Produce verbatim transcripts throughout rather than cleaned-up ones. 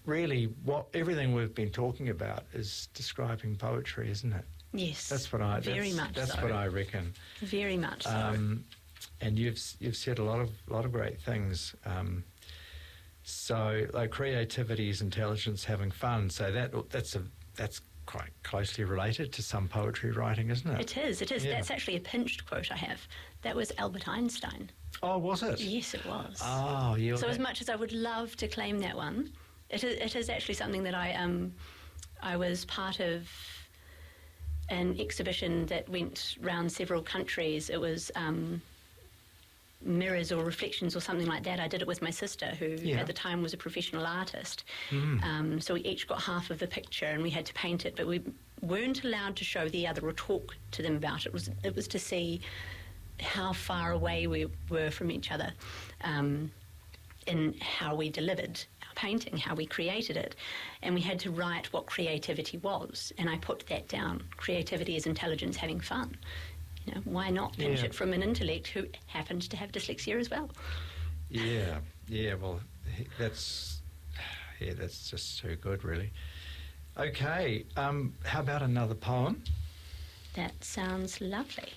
really, what everything we've been talking about is describing poetry, isn't it? Yes, That's what I. very that's, much That's so. what I reckon. Very much so. Um, and you've you've said a lot of lot of great things. Um, so, like creativity is intelligence, having fun. So that that's a that's quite closely related to some poetry writing, isn't it? It is. It is. Yeah. That's actually a pinched quote I have. That was Albert Einstein. Oh, was it? Yes, it was. Oh, yeah. So as much as I would love to claim that one, it is, it is actually something that I um I was part of an exhibition that went round several countries. It was um, mirrors or reflections or something like that. I did it with my sister, who Yeah. at the time was a professional artist. Mm. Um, so we each got half of the picture and we had to paint it, but we weren't allowed to show the other or talk to them about it. It was, it was to see how far away we were from each other um, in how we delivered our painting, how we created it. And we had to write what creativity was. And I put that down. Creativity is intelligence having fun. You know, why not pinch Yeah. it from an intellect who happens to have dyslexia as well? Yeah, yeah. Well, he- that's yeah, that's just too good, really. Okay, um, how about another poem? That sounds lovely.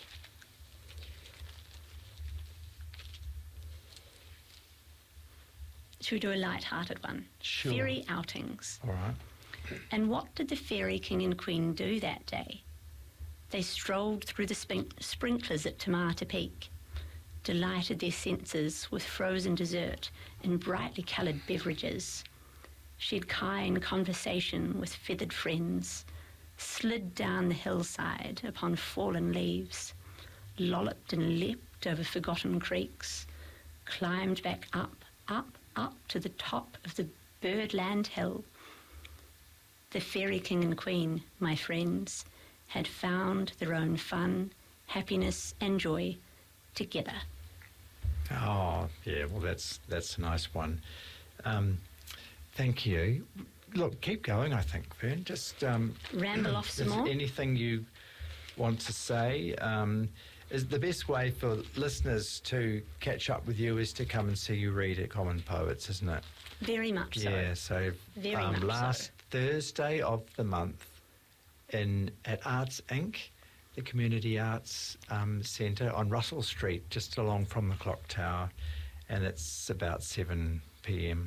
Should we do a light-hearted one? Sure. Fairy outings. All right. And what did the fairy king and queen do that day? They strolled through the spin- sprinklers at Tamata Peak, delighted their senses with frozen dessert and brightly coloured beverages, shed kind conversation with feathered friends, slid down the hillside upon fallen leaves, lolloped and leapt over forgotten creeks, climbed back up, up, up to the top of the Birdland Hill. The fairy king and queen, my friends, had found their own fun, happiness and joy together. Oh, yeah. Well, that's that's a nice one. Um, thank you. Look, keep going. I think, Fern. Just um, Ramble off some is more? anything you want to say? Um, is the best way for listeners to catch up with you is to come and see you read at Common Poets, isn't it? Very much so. Yeah. So Very um, much last so. Thursday of the month in at Arts Incorporated, the Community Arts um, Centre on Russell Street, just along from the Clock Tower, and it's about seven p m.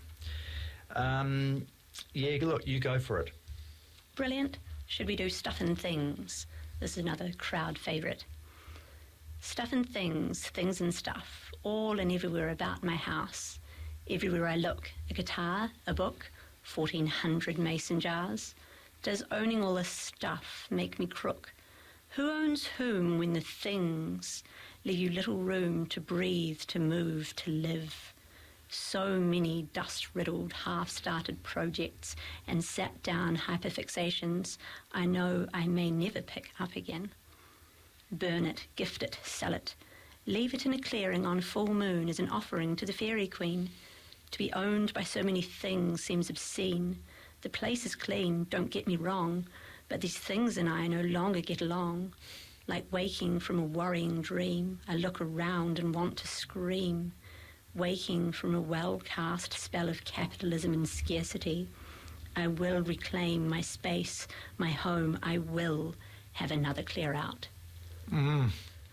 Um, yeah, look, you go for it. Brilliant. Should we do Stuff and Things? This is another crowd favourite. Stuff and things, things and stuff, all and everywhere about my house. Everywhere I look, a guitar, a book, fourteen hundred mason jars. Does owning all this stuff make me crook? Who owns whom when the things leave you little room to breathe, to move, to live? So many dust-riddled, half-started projects and sat-down hyperfixations I know I may never pick up again. Burn it, gift it, sell it. Leave it in a clearing on full moon as an offering to the fairy queen. To be owned by so many things seems obscene. The place is clean, don't get me wrong, but these things and I no longer get along. Like waking from a worrying dream, I look around and want to scream. Waking from a well-cast spell of capitalism and scarcity, I will reclaim my space, my home. I will have another clear out. Mm.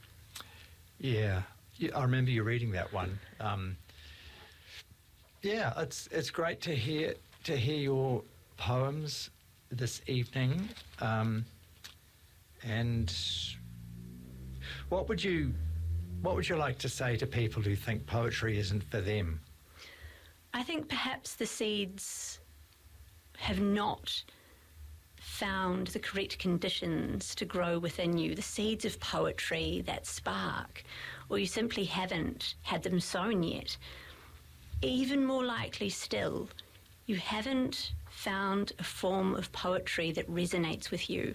Yeah. yeah, I remember you reading that one. Um, yeah, it's it's great to hear to hear your poems this evening. Um, and what would you what would you like to say to people who think poetry isn't for them? I think perhaps the seeds have not found the correct conditions to grow within you, the seeds of poetry, that spark, or you simply haven't had them sown yet. Even more likely still, you haven't found a form of poetry that resonates with you.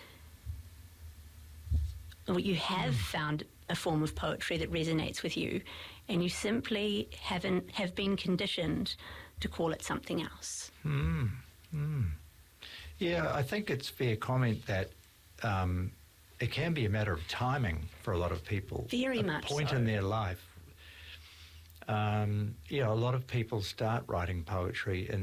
Or you have mm. found a form of poetry that resonates with you, and you simply haven't have been conditioned to call it something else. Mm. Mm. Yeah, I think it's fair comment that um, it can be a matter of timing for a lot of people. Very a much point so. in their life. Um, yeah, a lot of people start writing poetry in